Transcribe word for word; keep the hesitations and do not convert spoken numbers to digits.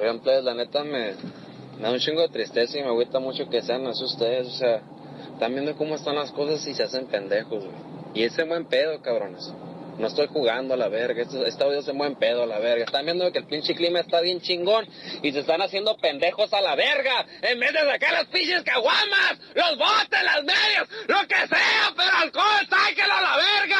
Oigan, pues, la neta me, me da un chingo de tristeza y me agüita mucho que sean así ustedes, o sea, están viendo cómo están las cosas y se hacen pendejos, güey. Y ese buen pedo, cabrones. No estoy jugando a la verga, este, este audio es en buen pedo a la verga. Están viendo que el pinche clima está bien chingón y se están haciendo pendejos a la verga. En vez de sacar las pinches caguamas, los botes, las medias, lo que sea, pero alcohol, sáquelo a la verga.